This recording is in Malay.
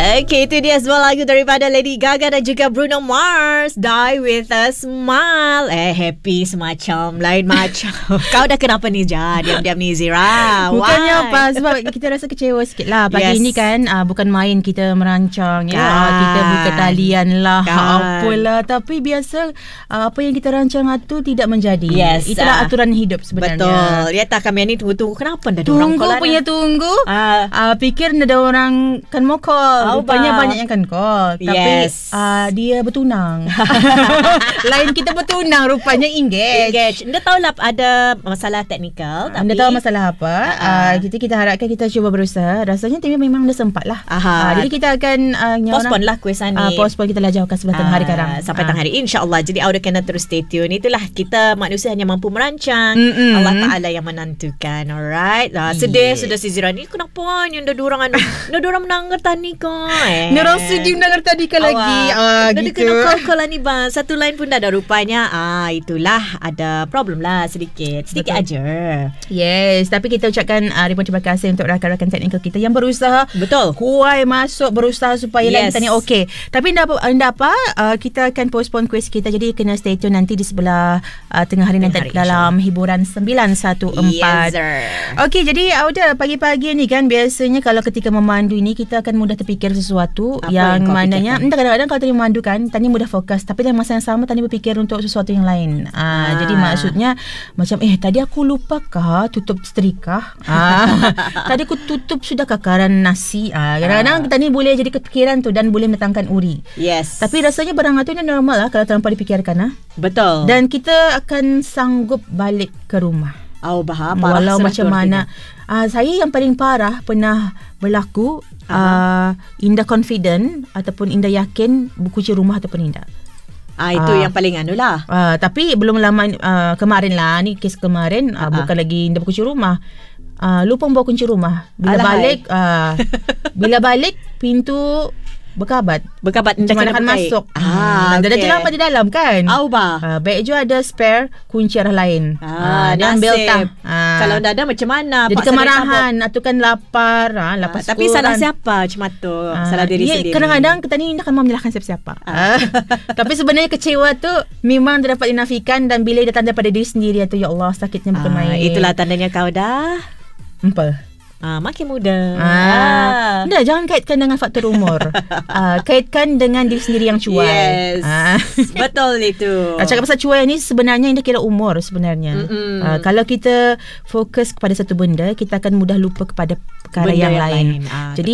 Okay, itu dia sebuah lagu daripada Lady Gaga dan juga Bruno Mars, Die With A Smile. Happy semacam lain macam. Kau dah kenapa ni diam-diam ni Zira? Bukannya apa, sebab kita rasa kecewa sikit lah. Pagi ni kan bukan main kita merancang ya. Kita buka talian lah apalah. Tapi biasa apa yang kita rancang tu tidak menjadi. Itulah aturan hidup sebenarnya. Betul. Dia tak kami ni tunggu kenapa dah ada orang call. Tunggu fikir ada orang kan mau call. Rupanya banyak yang kan call. Tapi dia bertunang. Lain kita bertunang, rupanya engage. Anda tahulah ada masalah teknikal. Anda tahu masalah apa? Kita harapkan kita cuba berusaha. Rasanya memang dah sempat lah. Jadi kita akan postpone lah kuisan ni. Postpone, kita lajaukan sebelah tengah hari sekarang. Sampai tengah hari InsyaAllah. Jadi awak kena terus stay tune. Itulah kita manusia hanya mampu merancang. Allah Ta'ala yang menentukan. Alright. Sedih sudah si Zira ni. Kenapa ni? Dah diorang menanggar tani kau. Diorang sedih menanggar tani kau lagi. Dah kena call lah ni bang. Satu line pun dah ada rupanya. Itulah ada problem lah sedikit aja. Yes. Tapi kita ucapkan ribuan terima kasih untuk rakan-rakan teknikal kita yang berusaha. Betul. Kuai masuk, berusaha supaya line kita ni okey. Tapi anda apa? Kita akan postpone kuis kita. Jadi kena stay tune nanti di sebelah tengah hari nanti dalam hiburan 914. Okey, jadi Auda, pagi-pagi ni kan biasanya kalau ketika memandu ni kita akan mudah terfikir sesuatu yang mananya kadang-kadang kalau tadi memandu kan tadi mudah fokus, tapi dalam masa yang sama tadi berfikir untuk sesuatu yang lain. Jadi maksudnya macam tadi aku lupakah tutup setrika? Tadi aku tutup sudah kakaran nasi. Kadang-kadang tadi boleh jadi kepikiran tu dan boleh mendatangkan uri. Yes. Tapi rasanya barang itu normal lah kalau terlampau dipikirkan. Betul. Dan kita akan sanggup balik ke rumah. Walau macam mana. Saya yang paling parah pernah berlaku Indah confident ataupun Indah yakin berkunci rumah ataupun Indah. Itu yang paling lah. Tapi belum lama kemarin lah. Ni kes kemarin bukan lagi Indah berkunci rumah. Lupa bawa kunci rumah. Bila balik pintu berkabat macam mana akan masuk. Dah terlambat di dalam kan. Baik juga ada spare kunci arah lain. Dan beltah. Kalau dah ada macam mana? Jadi kemarahan atau kan lapar. Tapi salah siapa? Macam tu salah diri sendiri. Kadang-kadang kita ni tak mahu menyalahkan siapa-siapa. Tapi sebenarnya kecewa tu memang dapat dinafikan. Dan bila datang daripada diri sendiri tu, ya Allah, sakitnya bukan main. Itulah tandanya kau dah makin muda. Jangan kaitkan dengan faktor umur. Kaitkan dengan diri sendiri yang cuai. Yes. Betul itu. Cakap pasal cuai ni sebenarnya ini kira umur sebenarnya. Kalau kita fokus kepada satu benda, kita akan mudah lupa kepada perkara yang lain. Jadi